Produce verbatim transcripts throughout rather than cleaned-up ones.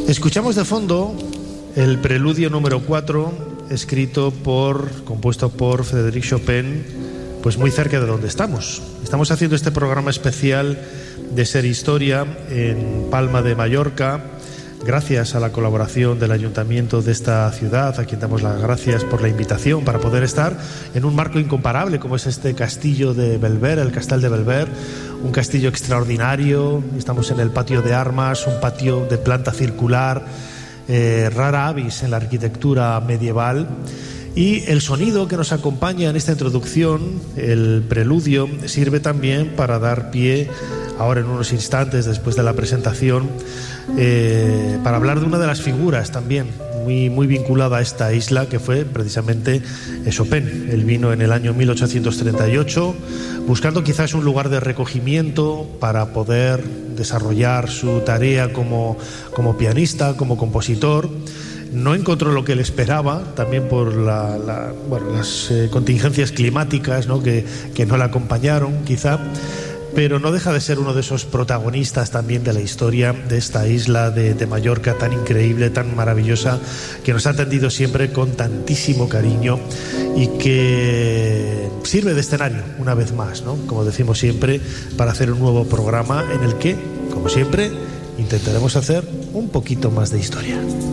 Escuchamos de fondo el preludio número cuatro, escrito por, compuesto por Frédéric Chopin, pues muy cerca de donde estamos. Estamos haciendo este programa especial de Ser Historia en Palma de Mallorca, gracias a la colaboración del Ayuntamiento de esta ciudad, a quien damos las gracias por la invitación para poder estar en un marco incomparable como es este castillo de Belver, el Castel de Belver, un castillo extraordinario. Estamos en el patio de armas, un patio de planta circular, eh, rara avis en la arquitectura medieval. Y el sonido que nos acompaña en esta introducción, el preludio, sirve también para dar pie, ahora en unos instantes después de la presentación, eh, para hablar de una de las figuras también muy, muy vinculada a esta isla, que fue precisamente Chopin. Él vino en el año mil ochocientos treinta y ocho buscando quizás un lugar de recogimiento para poder desarrollar su tarea como, como pianista, como compositor. No encontró lo que él esperaba, también por la, la, bueno, las eh, contingencias climáticas, ¿no? que, que no le acompañaron quizá, pero no deja de ser uno de esos protagonistas también de la historia de esta isla de, de Mallorca tan increíble, tan maravillosa, que nos ha atendido siempre con tantísimo cariño y que sirve de escenario una vez más, ¿no? Como decimos siempre, para hacer un nuevo programa en el que, como siempre, intentaremos hacer un poquito más de historia.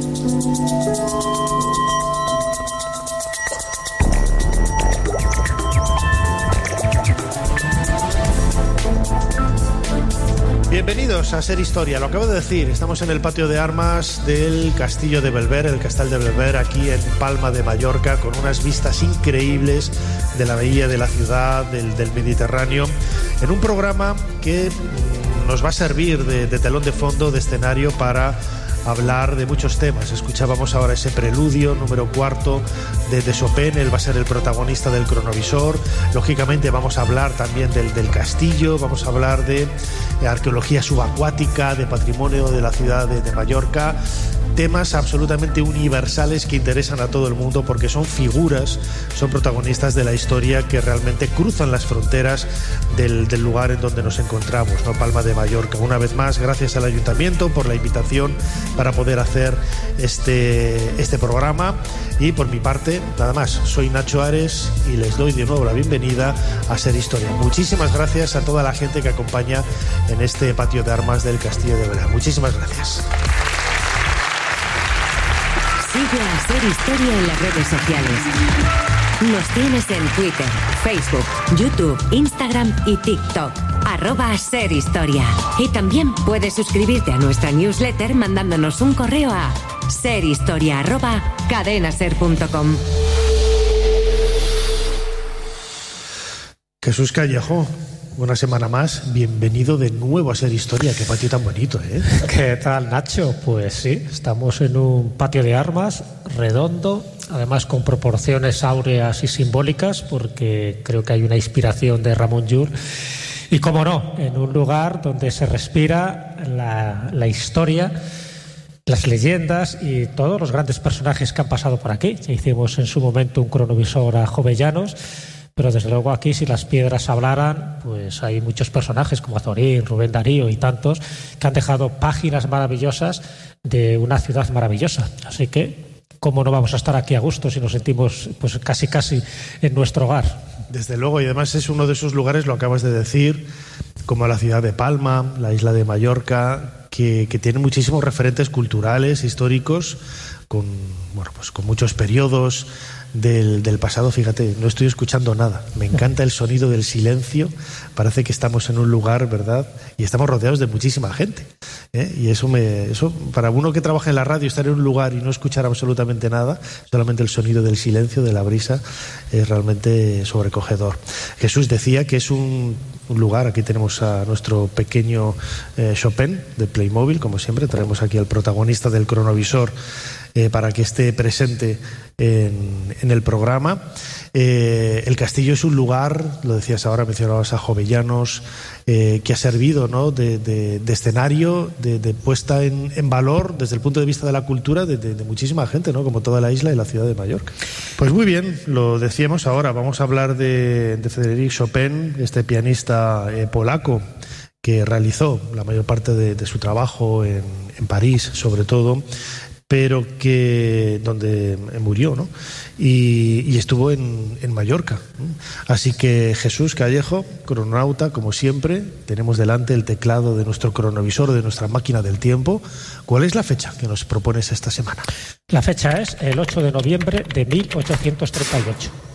Bienvenidos a Ser Historia. Lo acabo de decir, estamos en el patio de armas del Castillo de Belver, el Castel de Belver, aquí en Palma de Mallorca, con unas vistas increíbles de la bahía, de la ciudad, del, del Mediterráneo, en un programa que nos va a servir de, de telón de fondo, de escenario para hablar de muchos temas. Escuchábamos ahora ese preludio número cuarto de, de Chopin. Él va a ser el protagonista del cronovisor. Lógicamente vamos a hablar también del, del castillo, vamos a hablar de, de arqueología subacuática, de patrimonio de la ciudad de, de Mallorca. Temas absolutamente universales que interesan a todo el mundo porque son figuras, son protagonistas de la historia que realmente cruzan las fronteras del, del lugar en donde nos encontramos, ¿no? Palma de Mallorca. Una vez más, gracias al Ayuntamiento por la invitación para poder hacer este, este programa. Y por mi parte, nada más, soy Nacho Ares y les doy de nuevo la bienvenida a Ser Historia. Muchísimas gracias a toda la gente que acompaña en este patio de armas del Castillo de Belver. Muchísimas gracias. Sigue a Ser Historia en las redes sociales. Nos tienes en Twitter, Facebook, YouTube, Instagram y TikTok. Arroba Ser Historia. Y también puedes suscribirte a nuestra newsletter mandándonos un correo a serhistoria arroba cadenaser punto com. Jesús Callejo, una semana más, bienvenido de nuevo a Ser Historia. Qué patio tan bonito, ¿eh? ¿Qué tal, Nacho? Pues sí, estamos en un patio de armas redondo, además con proporciones áureas y simbólicas, porque creo que hay una inspiración de Ramón Llull. Y cómo no, en un lugar donde se respira la, la historia, las leyendas y todos los grandes personajes que han pasado por aquí. Ya hicimos en su momento un cronovisor a Jovellanos, pero desde luego aquí, si las piedras hablaran, pues hay muchos personajes como Azorín, Rubén Darío y tantos que han dejado páginas maravillosas de una ciudad maravillosa. Así que, ¿cómo no vamos a estar aquí a gusto si nos sentimos pues casi casi en nuestro hogar? Desde luego, y además es uno de esos lugares, lo acabas de decir, como la ciudad de Palma, la isla de Mallorca, que, que tiene muchísimos referentes culturales, históricos, con, bueno, pues con muchos periodos del, del pasado. Fíjate, no estoy escuchando nada. Me encanta el sonido del silencio. Parece que estamos en un lugar, ¿verdad? Y estamos rodeados de muchísima gente, ¿eh? Y eso, me, eso, para uno que trabaja en la radio, estar en un lugar y no escuchar absolutamente nada, solamente el sonido del silencio, de la brisa, es realmente sobrecogedor. Jesús decía que es un, un lugar, aquí tenemos a nuestro pequeño eh, Chopin de Playmobil, como siempre, traemos aquí al protagonista del cronovisor eh, para que esté presente en, en el programa. Eh, el castillo es un lugar, lo decías ahora, mencionabas a Jovellanos, eh, que ha servido, ¿no?, de, de, de escenario, de, de puesta en, en valor desde el punto de vista de la cultura de, de, de muchísima gente, ¿no?, como toda la isla y la ciudad de Mallorca. Pues muy bien, lo decíamos ahora, vamos a hablar de, de Frédéric Chopin, este pianista eh, polaco, que realizó la mayor parte de, de su trabajo en, en París, sobre todo, pero que donde murió, ¿no? Y, y estuvo en, en Mallorca. Así que Jesús Callejo, crononauta, como siempre, tenemos delante el teclado de nuestro cronovisor, de nuestra máquina del tiempo. ¿Cuál es la fecha que nos propones esta semana? La fecha es el ocho de noviembre de mil ochocientos treinta y ocho.